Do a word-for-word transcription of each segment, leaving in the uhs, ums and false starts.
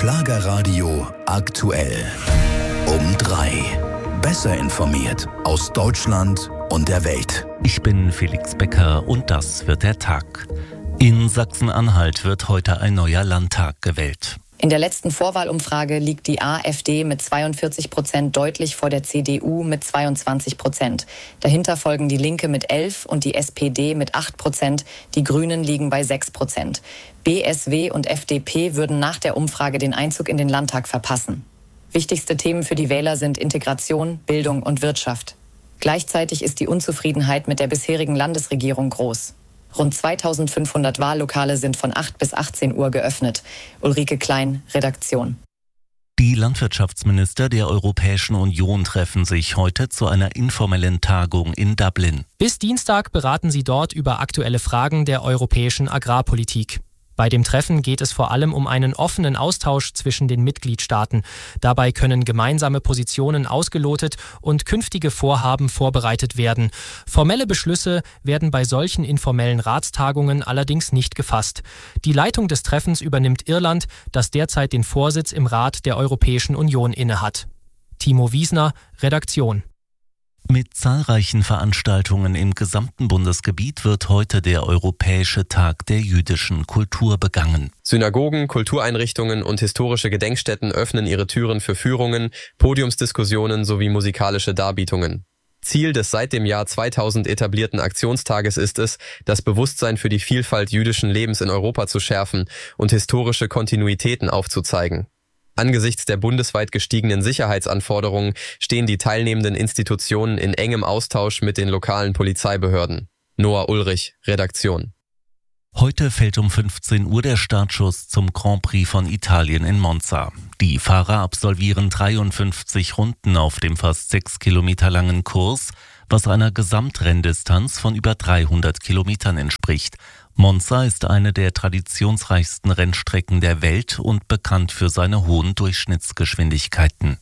Schlagerradio aktuell. Um drei. Besser informiert aus Deutschland und der Welt. Ich bin Felix Becker und das wird der Tag. In Sachsen-Anhalt wird heute ein neuer Landtag gewählt. In der letzten Vorwahlumfrage liegt die AfD mit zweiundvierzig Prozent deutlich vor der C D U mit zweiundzwanzig Prozent. Dahinter folgen die Linke mit elf und die S P D mit acht Prozent. Die Grünen liegen bei sechs Prozent. B S W und F D P würden nach der Umfrage den Einzug in den Landtag verpassen. Wichtigste Themen für die Wähler sind Integration, Bildung und Wirtschaft. Gleichzeitig ist die Unzufriedenheit mit der bisherigen Landesregierung groß. Rund zweitausendfünfhundert Wahllokale sind von acht bis achtzehn Uhr geöffnet. Ulrike Klein, Redaktion. Die Landwirtschaftsminister der Europäischen Union treffen sich heute zu einer informellen Tagung in Dublin. Bis Dienstag beraten sie dort über aktuelle Fragen der europäischen Agrarpolitik. Bei dem Treffen geht es vor allem um einen offenen Austausch zwischen den Mitgliedstaaten. Dabei können gemeinsame Positionen ausgelotet und künftige Vorhaben vorbereitet werden. Formelle Beschlüsse werden bei solchen informellen Ratstagungen allerdings nicht gefasst. Die Leitung des Treffens übernimmt Irland, das derzeit den Vorsitz im Rat der Europäischen Union innehat. Timo Wiesner, Redaktion. Mit zahlreichen Veranstaltungen im gesamten Bundesgebiet wird heute der Europäische Tag der jüdischen Kultur begangen. Synagogen, Kultureinrichtungen und historische Gedenkstätten öffnen ihre Türen für Führungen, Podiumsdiskussionen sowie musikalische Darbietungen. Ziel des seit dem Jahr zweitausend etablierten Aktionstages ist es, das Bewusstsein für die Vielfalt jüdischen Lebens in Europa zu schärfen und historische Kontinuitäten aufzuzeigen. Angesichts der bundesweit gestiegenen Sicherheitsanforderungen stehen die teilnehmenden Institutionen in engem Austausch mit den lokalen Polizeibehörden. Noah Ulrich, Redaktion. Heute fällt um fünfzehn Uhr der Startschuss zum Grand Prix von Italien in Monza. Die Fahrer absolvieren dreiundfünfzig Runden auf dem fast sechs Kilometer langen Kurs, was einer Gesamtrenndistanz von über dreihundert Kilometern entspricht. Monza ist eine der traditionsreichsten Rennstrecken der Welt und bekannt für seine hohen Durchschnittsgeschwindigkeiten.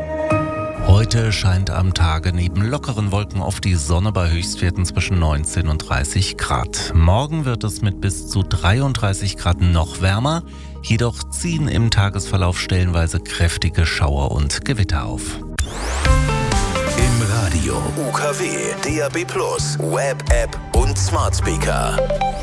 Heute scheint am Tage neben lockeren Wolken oft die Sonne bei Höchstwerten zwischen neunzehn und dreißig Grad. Morgen wird es mit bis zu dreiunddreißig Grad noch wärmer, jedoch ziehen im Tagesverlauf stellenweise kräftige Schauer und Gewitter auf. Im Radio U K W, D A B plus, Web-App und Smart Speaker.